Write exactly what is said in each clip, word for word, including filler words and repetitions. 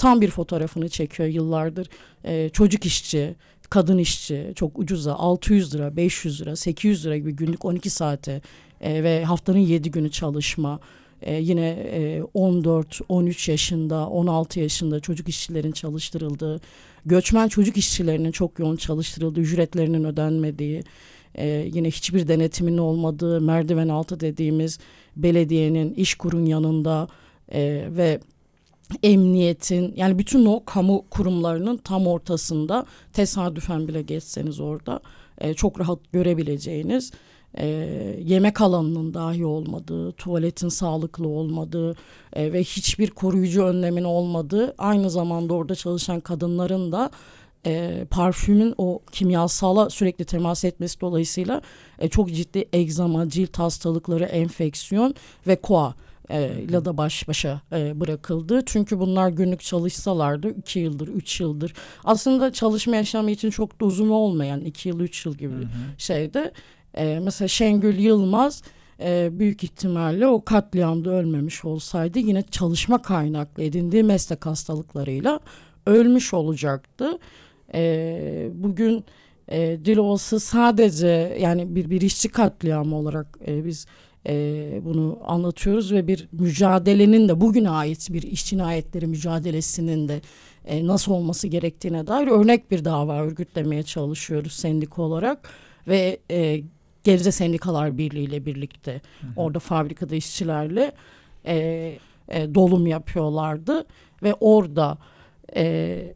tam bir fotoğrafını çekiyor yıllardır. E, çocuk işçi, kadın işçi çok ucuza altı yüz lira, beş yüz lira, sekiz yüz lira gibi günlük on iki saate e, ve haftanın yedi günü çalışma. E, yine e, on dört on üç yaşında, on altı yaşında çocuk işçilerin çalıştırıldığı, göçmen çocuk işçilerinin çok yoğun çalıştırıldığı, ücretlerinin ödenmediği, e, yine hiçbir denetimin olmadığı, merdiven altı dediğimiz belediyenin, İşkur'un yanında e, ve emniyetin, yani bütün o kamu kurumlarının tam ortasında, tesadüfen bile geçseniz orada e, çok rahat görebileceğiniz, e, yemek alanının dahi olmadığı, tuvaletin sağlıklı olmadığı e, ve hiçbir koruyucu önlemin olmadığı, aynı zamanda orada çalışan kadınların da e, parfümün o kimyasala sürekli temas etmesi dolayısıyla e, çok ciddi egzama, cilt hastalıkları, enfeksiyon ve koa ile de baş başa e, bırakıldı. Çünkü bunlar günlük çalışsalardı iki yıldır, üç yıldır, aslında çalışma yaşamı için çok da uzun olmayan iki yıl, üç yıl gibi hı hı. şeyde. E, mesela Şengül Yılmaz e, büyük ihtimalle o katliamda ölmemiş olsaydı yine çalışma kaynaklı edindiği meslek hastalıklarıyla ölmüş olacaktı. E, bugün e, Dilovası sadece, yani bir, bir işçi katliamı olarak e, biz Ee, bunu anlatıyoruz ve bir mücadelenin de bugüne ait bir iş cinayetleri mücadelesinin de e, nasıl olması gerektiğine dair örnek bir dava örgütlemeye çalışıyoruz sendika olarak ve e, Gebze Sendikalar Birliği ile birlikte hı hı. orada fabrikada işçilerle e, e, dolum yapıyorlardı ve orada e,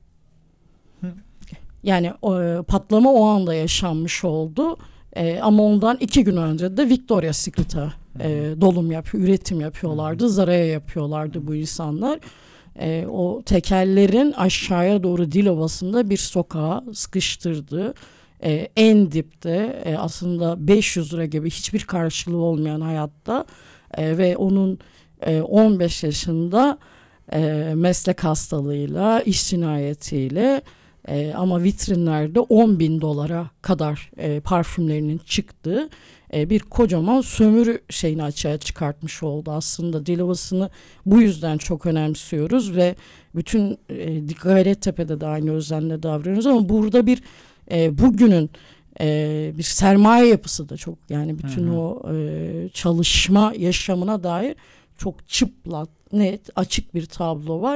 yani e, patlama o anda yaşanmış oldu. Ee, ama ondan iki gün önce de Victoria's Secret'a e, dolum yapıyor, üretim yapıyorlardı. Zara'ya yapıyorlardı bu insanlar. E, o tekellerin aşağıya doğru Dilovası'nda bir sokağa sıkıştırdığı, e, en dipte e, aslında beş yüz lira gibi hiçbir karşılığı olmayan hayatta e, ve onun e, on beş yaşında e, meslek hastalığıyla, iş cinayetiyle, Ee, ama vitrinlerde on bin dolara kadar e, parfümlerinin çıktığı e, bir kocaman sömürü şeyini açığa çıkartmış oldu. Aslında Dilovası'nı bu yüzden çok önemsiyoruz ve bütün e, Gayrettepe'de de aynı özenle davranıyoruz ama burada bir e, bugünün e, bir sermaye yapısı da çok, yani bütün hı hı. o e, çalışma yaşamına dair çok çıplak, net, açık bir tablo var.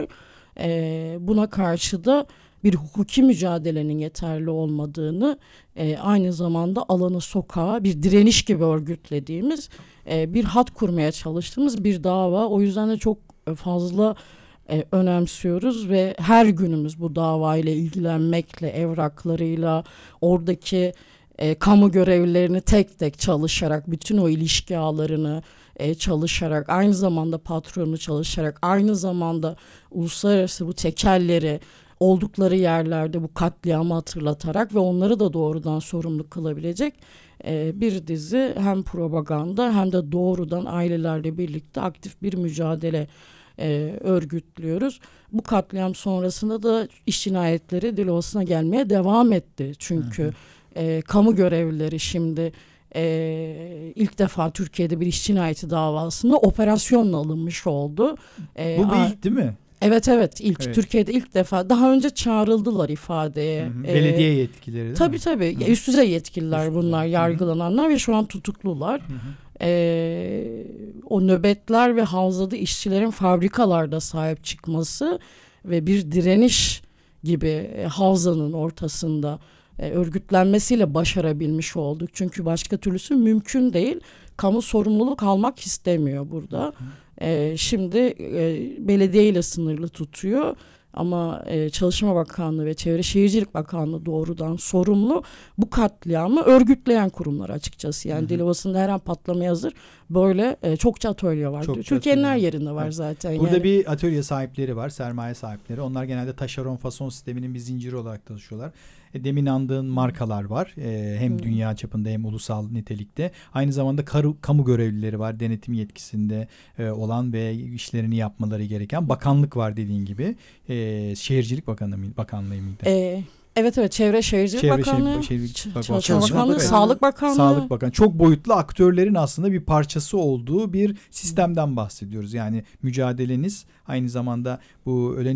E, buna karşı da bir hukuki mücadelenin yeterli olmadığını, e, aynı zamanda alanı, sokağa bir direniş gibi örgütlediğimiz, e, bir hat kurmaya çalıştığımız bir dava. O yüzden de çok fazla e, önemsiyoruz ve her günümüz bu davayla ilgilenmekle, evraklarıyla, oradaki e, kamu görevlilerini tek tek çalışarak, bütün o ilişki ağlarını e, çalışarak, aynı zamanda patronu çalışarak, aynı zamanda uluslararası bu tekelleri oldukları yerlerde bu katliamı hatırlatarak ve onları da doğrudan sorumlu kılabilecek e, bir dizi hem propaganda hem de doğrudan ailelerle birlikte aktif bir mücadele e, örgütlüyoruz. Bu katliam sonrasında da iş cinayetleri Dilovası'na gelmeye devam etti. Çünkü hı hı. E, kamu görevlileri şimdi e, ilk defa Türkiye'de bir iş cinayeti davasında operasyonla alınmış oldu. E, bu bir ilk değil mi? Evet evet ilk evet. Türkiye'de ilk defa, daha önce çağrıldılar ifadeye. Hı hı. Belediye ee, yetkileri değil tabii mi? Tabii tabii üst düzey yetkililer üst bunlar düzey. Yargılananlar hı hı. ve şu an tutuklular. Hı hı. Ee, o nöbetler ve havzada işçilerin fabrikalarda sahip çıkması ve bir direniş gibi e, havzanın ortasında e, örgütlenmesiyle başarabilmiş olduk. Çünkü başka türlüsü mümkün değil. Kamu sorumluluk almak istemiyor burada. Hı hı. Ee, şimdi e, belediye ile sınırlı tutuyor ama e, Çalışma Bakanlığı ve Çevre Şehircilik Bakanlığı doğrudan sorumlu. Bu katliamı örgütleyen kurumlar açıkçası. Yani Dilovası'nda her an patlamaya hazır böyle e, çokça atölye var. Çokça Türkiye'nin atölye. Her yerinde var evet. zaten. Burada yani. bir atölye sahipleri var, sermaye sahipleri. Onlar genelde taşeron fason sisteminin bir zinciri olarak çalışıyorlar. E, demin andığın markalar var. E, hem hmm. dünya çapında hem ulusal nitelikte. Aynı zamanda karu, kamu görevlileri var. Denetim yetkisinde e, olan ve işlerini yapmaları gereken bakanlık var dediğin gibi. E, Şehircilik Bakanlığı mıydı? Bakanlığı mıydı? E, evet evet Çevre Şehircilik Çevre Bakanlığı, Şehir, Şehir, Bak, Çalışma Bakanlığı, Bakanlığı, Sağlık Bakanlığı. Sağlık Bakanlığı. Çok boyutlu aktörlerin aslında bir parçası olduğu bir sistemden bahsediyoruz. Yani mücadeleniz aynı zamanda bu ölen